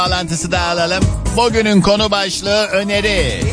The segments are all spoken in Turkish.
Bağlantısı da alalım. Bugünün konu başlığı öneri.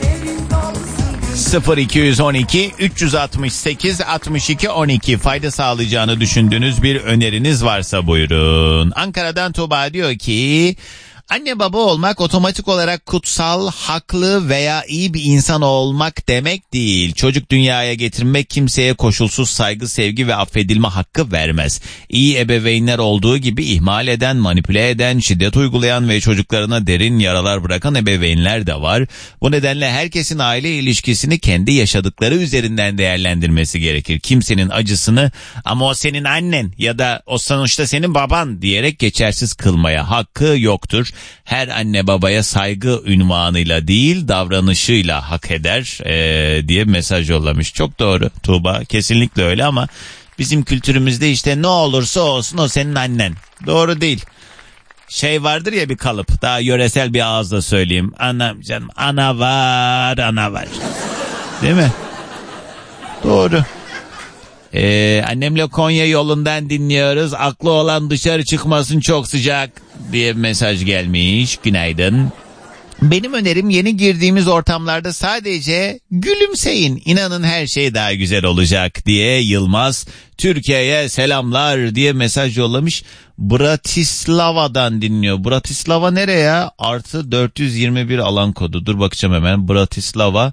0212 368 62 12 fayda sağlayacağını düşündüğünüz bir öneriniz varsa buyurun. Ankara'dan Tuğba diyor ki anne baba olmak otomatik olarak kutsal, haklı veya iyi bir insan olmak demek değil. Çocuk dünyaya getirmek kimseye koşulsuz saygı, sevgi ve affedilme hakkı vermez. İyi ebeveynler olduğu gibi ihmal eden, manipüle eden, şiddet uygulayan ve çocuklarına derin yaralar bırakan ebeveynler de var. Bu nedenle herkesin aile ilişkisini kendi yaşadıkları üzerinden değerlendirmesi gerekir. Kimsenin acısını ama o senin annen ya da o sonuçta senin baban diyerek geçersiz kılmaya hakkı yoktur. Her anne babaya saygı ünvanıyla değil davranışıyla hak eder diye mesaj yollamış. Çok doğru Tuğba, kesinlikle öyle ama bizim kültürümüzde işte ne olursa olsun o senin annen. Doğru değil. Şey vardır ya bir kalıp, daha yöresel bir ağızla söyleyeyim. Anam canım, ana var, ana var. Değil mi? Doğru. Annemle Konya yolundan dinliyoruz. Aklı olan dışarı çıkmasın, çok sıcak diye mesaj gelmiş. Günaydın. Benim önerim yeni girdiğimiz ortamlarda sadece gülümseyin. İnanın her şey daha güzel olacak diye Yılmaz Türkiye'ye selamlar diye mesaj yollamış. Bratislava'dan dinliyor. Bratislava nereye ya? Artı 421 alan kodu. Dur bakacağım hemen. Bratislava.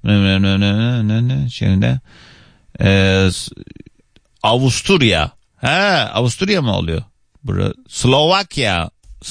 Şimdi Avusturya. Avusturya mı oluyor? Slovakya.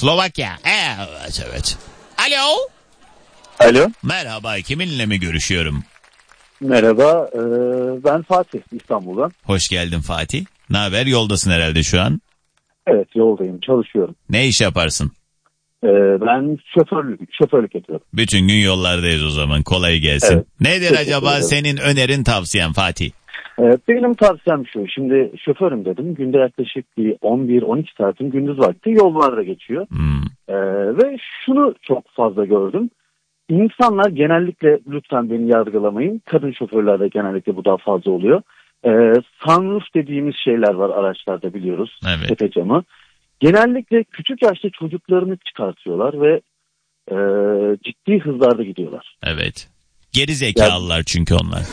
Evet. Alo. Alo. Merhaba, kiminle mi görüşüyorum? Merhaba, ben Fatih, İstanbul'dan. Hoş geldin Fatih. Ne haber? Yoldasın herhalde şu an. Evet, yoldayım, çalışıyorum. Ne iş yaparsın? Ben şoförlük yapıyorum. Bütün gün yollardayız o zaman. Kolay gelsin. Evet. Nedir acaba senin önerin, tavsiyen Fatih? Benim tavsiyem şu. Şimdi şoförüm dedim. Günde yaklaşık bir 11-12 saatim gündüz vakti yollarda geçiyor. Ve şunu çok fazla gördüm. İnsanlar genellikle, lütfen beni yargılamayın, kadın şoförlerde genellikle bu daha fazla oluyor. Sunroof dediğimiz şeyler var araçlarda, biliyoruz. Evet. Tepe camı. Genellikle küçük yaşta çocuklarını çıkartıyorlar ve ciddi hızlarda gidiyorlar. Evet. Geri zekalılar çünkü onlar.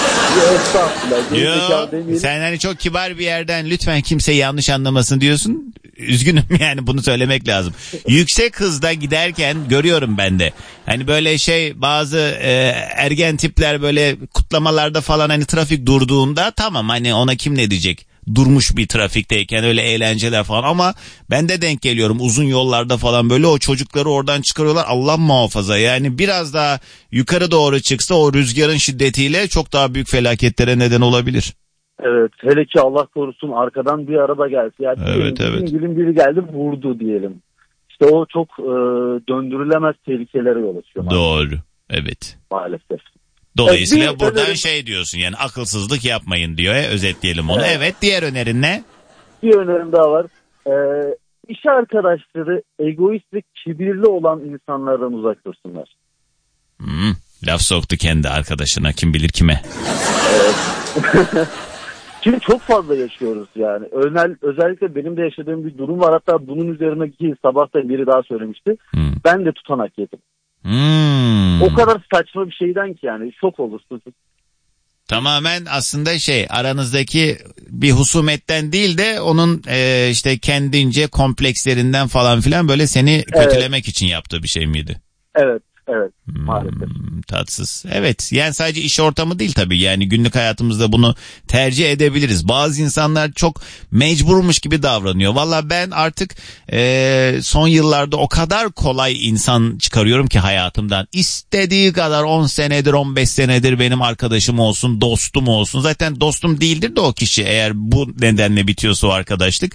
Sen hani çok kibar bir yerden lütfen kimse yanlış anlamasın diyorsun. Üzgünüm yani, bunu söylemek lazım. Yüksek hızda giderken görüyorum ben de. Hani böyle bazı ergen tipler böyle kutlamalarda falan, hani trafik durduğunda tamam, hani ona kim ne diyecek? Durmuş bir trafikteyken öyle eğlenceler falan, ama ben de denk geliyorum uzun yollarda falan, böyle o çocukları oradan çıkarıyorlar. Allah muhafaza, yani biraz daha yukarı doğru çıksa o rüzgarın şiddetiyle çok daha büyük felaketlere neden olabilir. Evet, hele ki Allah korusun arkadan bir araba gelse. Yani evet. Biri geldi vurdu diyelim. İşte o çok döndürülemez tehlikelere yol açıyor. Doğru, evet. Maalesef. Dolayısıyla buradan diyorsun yani, akılsızlık yapmayın diyor. Özetleyelim onu. Evet, diğer önerin ne? Bir önerim daha var. İş arkadaşları egoist ve kibirli olan insanlardan uzak dursunlar. Laf soktu kendi arkadaşına, kim bilir kime. Evet. Çünkü çok fazla yaşıyoruz yani. Özellikle benim de yaşadığım bir durum var. Hatta bunun üzerine sabah da biri daha söylemişti. Ben de tutanak yedim. O kadar saçma bir şeyden ki yani şok olursunuz. Tamamen aslında aranızdaki bir husumetten değil de onun işte kendince komplekslerinden falan filan, böyle seni kötülemek için yaptığı bir şey miydi? Evet. Maalesef. Tatsız. Evet, yani sadece iş ortamı değil tabii, yani günlük hayatımızda bunu tercih edebiliriz. Bazı insanlar çok mecburmuş gibi davranıyor. Valla ben artık son yıllarda o kadar kolay insan çıkarıyorum ki hayatımdan. İstediği kadar 10 senedir 15 senedir benim arkadaşım olsun, dostum olsun. Zaten dostum değildir de o kişi, eğer bu nedenle bitiyorsa o arkadaşlık.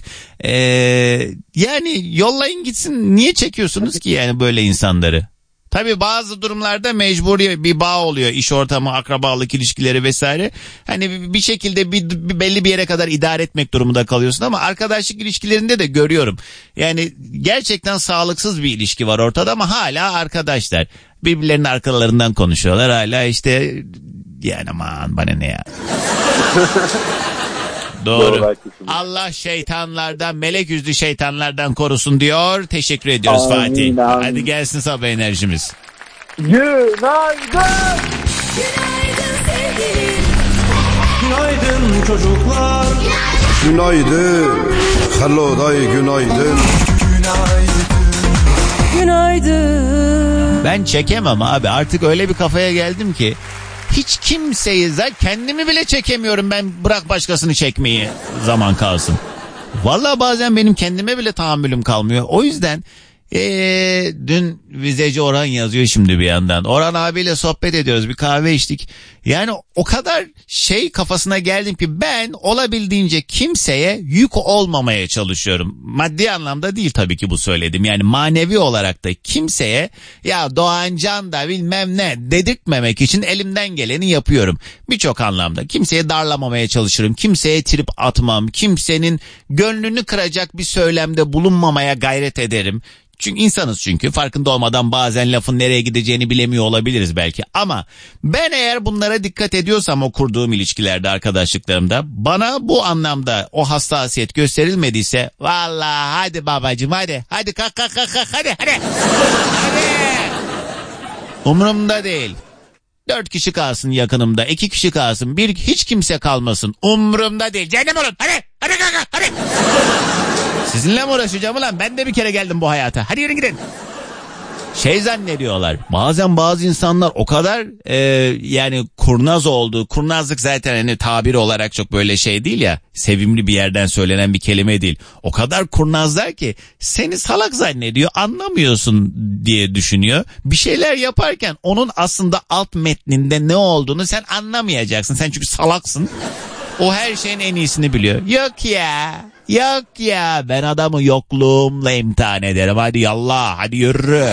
Yani yollayın gitsin, niye çekiyorsunuz ki yani böyle insanları? Tabii bazı durumlarda mecburi bir bağ oluyor. İş ortamı, akrabalık ilişkileri vesaire. Hani bir şekilde belli bir yere kadar idare etmek durumunda kalıyorsun, ama arkadaşlık ilişkilerinde de görüyorum. Yani gerçekten sağlıksız bir ilişki var ortada ama hala arkadaşlar. Birbirlerinin arkalarından konuşuyorlar hala, yani aman bana ne ya. Doğru. Allah şeytanlardan, melek yüzlü şeytanlardan korusun diyor. Teşekkür ediyoruz Fatih. Hadi gelsin sabah enerjimiz. Günaydın. Günaydın sevgilim. Günaydın çocuklar. Günaydın. Hello day günaydın. Günaydın. Ben çekemem abi, artık öyle bir kafaya geldim ki hiç kimseyi, zaten kendimi bile çekemiyorum ben, bırak başkasını çekmeyi, zaman kalsın. Vallahi bazen benim kendime bile tahammülüm kalmıyor. O yüzden dün vizeci Orhan yazıyor şimdi bir yandan. Orhan abiyle sohbet ediyoruz, bir kahve içtik. Yani o kadar kafasına geldim ki ben olabildiğince kimseye yük olmamaya çalışıyorum. Maddi anlamda değil tabii ki bu söyledim. Yani manevi olarak da kimseye ya Doğancan da bilmem ne dedirtmemek için elimden geleni yapıyorum. Birçok anlamda kimseye darlamamaya çalışırım. Kimseye trip atmam. Kimsenin gönlünü kıracak bir söylemde bulunmamaya gayret ederim. Çünkü insanız, çünkü farkında olmadan bazen lafın nereye gideceğini bilemiyor olabiliriz belki. Ama ben eğer bunlara dikkat ediyorsam o kurduğum ilişkilerde, arkadaşlıklarımda, bana bu anlamda o hassasiyet gösterilmediyse vallahi hadi babacığım hadi kalk hadi. Umurumda değil. 4 kişi kalsın yakınımda, 2 kişi kalsın, hiç kimse kalmasın. Umurumda değil. Cehennem olun. Hadi. Sizinle mi uğraşacağım ulan? Ben de bir kere geldim bu hayata. Hadi yürüyün gidin. Zannediyorlar. Bazen bazı insanlar o kadar yani kurnaz oldu. Kurnazlık zaten hani tabiri olarak çok böyle değil ya. Sevimli bir yerden söylenen bir kelime değil. O kadar kurnazlar ki seni salak zannediyor. Anlamıyorsun diye düşünüyor. Bir şeyler yaparken onun aslında alt metninde ne olduğunu sen anlamayacaksın. Sen çünkü salaksın. O her şeyin en iyisini biliyor. Yok ya ben adamı yokluğumla imtihan ederim. Hadi yallah, hadi yürü.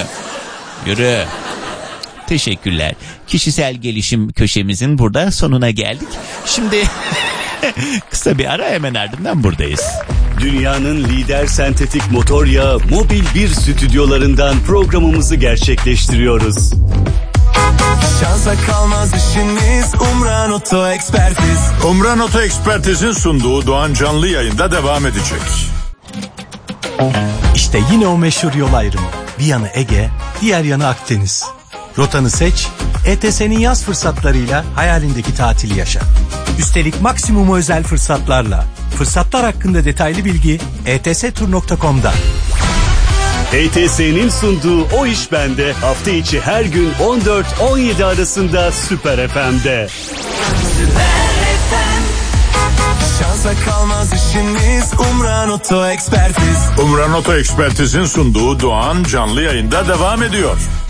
Teşekkürler. Kişisel gelişim köşemizin burada sonuna geldik. Şimdi kısa bir ara, hemen ardından buradayız. Dünyanın lider sentetik motor yağı Mobil 1 stüdyolarından programımızı gerçekleştiriyoruz. Şansa kalmaz işiniz, Umran Oto Ekspertiz. Umran Oto Ekspertiz'in sunduğu Doğan canlı yayında devam edecek. İşte yine o meşhur yol ayrımı. Bir yanı Ege, diğer yanı Akdeniz. Rotanı seç, ETS'nin yaz fırsatlarıyla hayalindeki tatili yaşa. Üstelik maksimum özel fırsatlarla. Fırsatlar hakkında detaylı bilgi etstur.com'da. ETS'nin sunduğu O İş Bende hafta içi her gün 14-17 arasında Süper FM'de. Şansa kalmaz işiniz, Umran Oto Ekspertiz. Umran Oto Ekspertiz'in sunduğu Doğan canlı yayında devam ediyor.